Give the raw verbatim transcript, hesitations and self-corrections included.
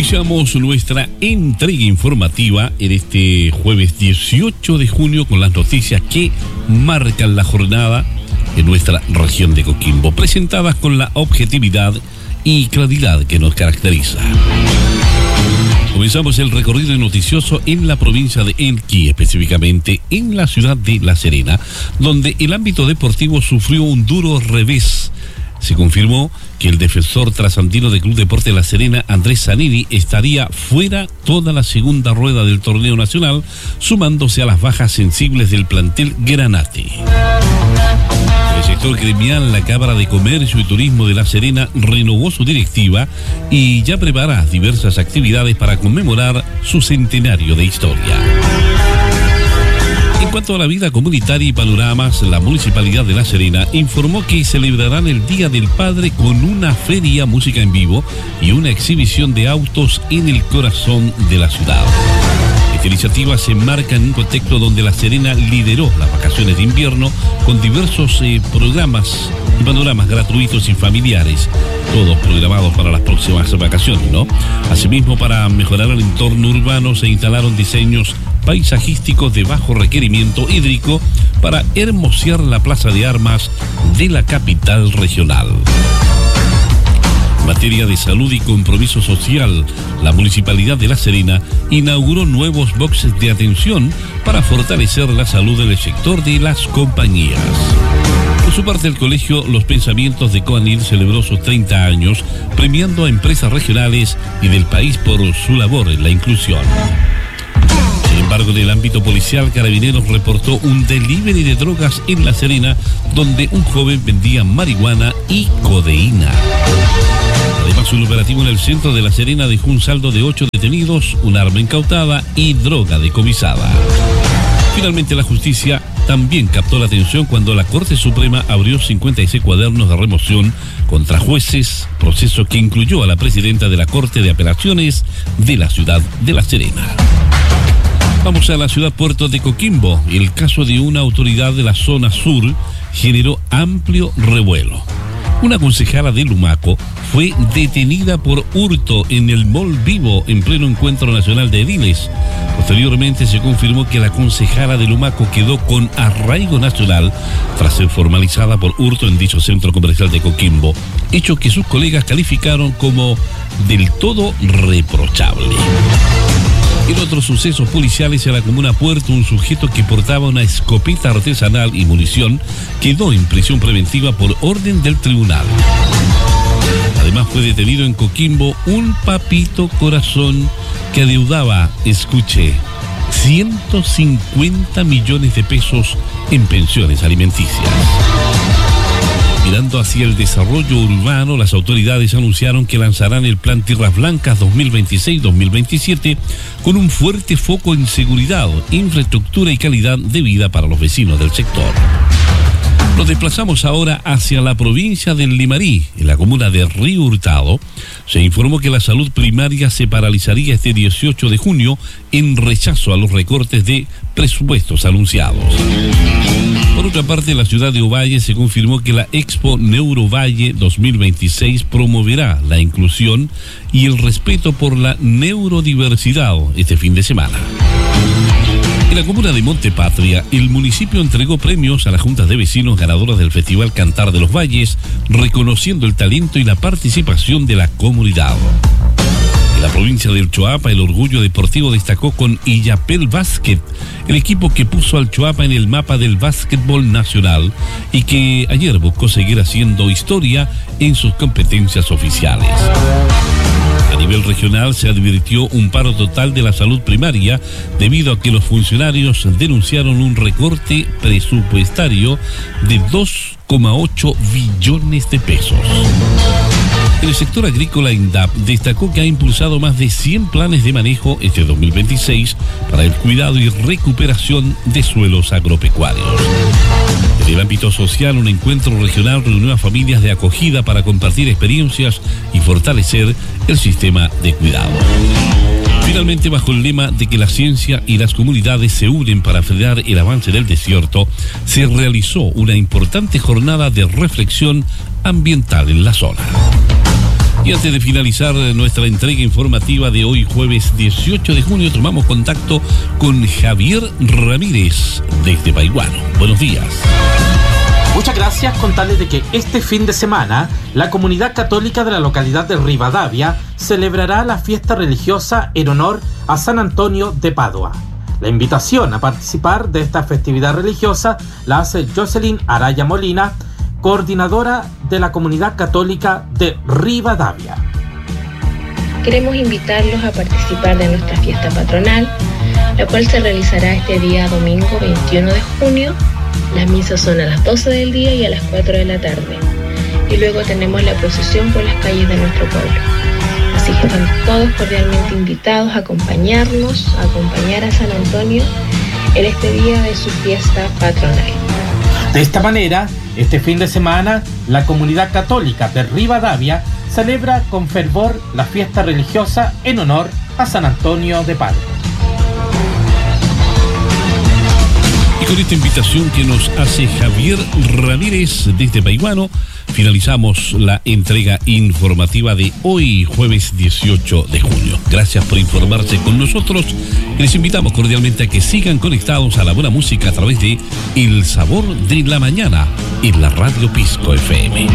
Iniciamos nuestra entrega informativa en este jueves dieciocho de junio con las noticias que marcan la jornada en nuestra región de Coquimbo, presentadas con la objetividad y claridad que nos caracteriza. Comenzamos el recorrido noticioso en la provincia de Elqui, específicamente en la ciudad de La Serena, donde el ámbito deportivo sufrió un duro revés. Se confirmó que el defensor trasandino del Club Deporte La Serena, Andrés Zanini, estaría fuera toda la segunda rueda del torneo nacional, sumándose a las bajas sensibles del plantel Granate. En el sector gremial, la Cámara de Comercio y Turismo de La Serena renovó su directiva y ya prepara diversas actividades para conmemorar su centenario de historia. En cuanto a la vida comunitaria y panoramas, la Municipalidad de La Serena informó que celebrarán el Día del Padre con una feria, música en vivo y una exhibición de autos en el corazón de la ciudad. Esta iniciativa se enmarca en un contexto donde La Serena lideró las vacaciones de invierno con diversos eh, programas y panoramas gratuitos y familiares, todos programados para las próximas vacaciones, ¿no? Asimismo, para mejorar el entorno urbano se instalaron diseños paisajísticos de bajo requerimiento hídrico para hermosear la plaza de armas de la capital regional. En materia de salud y compromiso social, la Municipalidad de La Serena inauguró nuevos boxes de atención para fortalecer la salud en el sector de las compañías. Por su parte, el colegio Los Pensamientos de Coanil celebró sus treinta años, premiando a empresas regionales y del país por su labor en la inclusión. Sin embargo, en el ámbito policial, Carabineros reportó un delivery de drogas en La Serena, donde un joven vendía marihuana y codeína. Además, un operativo en el centro de La Serena dejó un saldo de ocho detenidos, un arma incautada y droga decomisada. Finalmente, la justicia también captó la atención cuando la Corte Suprema abrió cincuenta y seis cuadernos de remoción contra jueces, proceso que incluyó a la presidenta de la Corte de Apelaciones de la ciudad de La Serena. Vamos a la ciudad puerto de Coquimbo. El caso de una autoridad de la zona sur generó amplio revuelo. Una concejala de Lumaco fue detenida por hurto en el Mall Vivo en pleno encuentro nacional de ediles. Posteriormente se confirmó que la concejala de Lumaco quedó con arraigo nacional tras ser formalizada por hurto en dicho centro comercial de Coquimbo, hecho que sus colegas calificaron como del todo reprochable. En otros sucesos policiales en la comuna Puerto, un sujeto que portaba una escopeta artesanal y munición quedó en prisión preventiva por orden del tribunal. Además, fue detenido en Coquimbo un papito corazón que adeudaba, escuche, ciento cincuenta millones de pesos en pensiones alimenticias. Mirando hacia el desarrollo urbano, las autoridades anunciaron que lanzarán el Plan Tierras Blancas dos mil veintiséis dos mil veintisiete con un fuerte foco en seguridad, infraestructura y calidad de vida para los vecinos del sector. Nos desplazamos ahora hacia la provincia del Limarí, en la comuna de Río Hurtado. Se informó que la salud primaria se paralizaría este dieciocho de junio en rechazo a los recortes de presupuestos anunciados. Por otra parte, en la ciudad de Ovalle se confirmó que la Expo Neurovalle dos mil veintiséis promoverá la inclusión y el respeto por la neurodiversidad este fin de semana. En la comuna de Montepatria, el municipio entregó premios a las juntas de vecinos ganadoras del Festival Cantar de los Valles, reconociendo el talento y la participación de la comunidad. En la provincia del Choapa, el orgullo deportivo destacó con Illapel Básquet, el equipo que puso al Choapa en el mapa del básquetbol nacional y que ayer buscó seguir haciendo historia en sus competencias oficiales. A nivel regional se advirtió un paro total de la salud primaria debido a que los funcionarios denunciaron un recorte presupuestario de dos coma ocho billones de pesos. En el sector agrícola, INDAP destacó que ha impulsado más de cien planes de manejo este dos mil veintiséis para el cuidado y recuperación de suelos agropecuarios. En el ámbito social, un encuentro regional reunió a familias de acogida para compartir experiencias y fortalecer el sistema de cuidado. Finalmente, bajo el lema de que la ciencia y las comunidades se unen para frenar el avance del desierto, se realizó una importante jornada de reflexión ambiental en la zona. Y antes de finalizar nuestra entrega informativa de hoy, jueves dieciocho de junio, tomamos contacto con Javier Ramírez desde Baiguano. Buenos días. Muchas gracias. Contarles de que este fin de semana la comunidad católica de la localidad de Rivadavia celebrará la fiesta religiosa en honor a San Antonio de Padua. La invitación a participar de esta festividad religiosa la hace Jocelyn Araya Molina, coordinadora de la comunidad católica de Rivadavia. Queremos invitarlos a participar de nuestra fiesta patronal, la cual se realizará este día domingo veintiuno de junio. Las misas son a las doce del día y a las cuatro de la tarde. Y luego tenemos la procesión por las calles de nuestro pueblo. Así que están todos cordialmente invitados a acompañarnos, a acompañar a San Antonio en este día de su fiesta patronal. De esta manera, este fin de semana, la comunidad católica de Rivadavia celebra con fervor la fiesta religiosa en honor a San Antonio de Padua. Y con esta invitación que nos hace Javier Ramírez desde Baiguano, finalizamos la entrega informativa de hoy, jueves dieciocho de junio. Gracias por informarse con nosotros. Les invitamos cordialmente a que sigan conectados a la buena música a través de El Sabor de la Mañana en la Radio Pisco F M.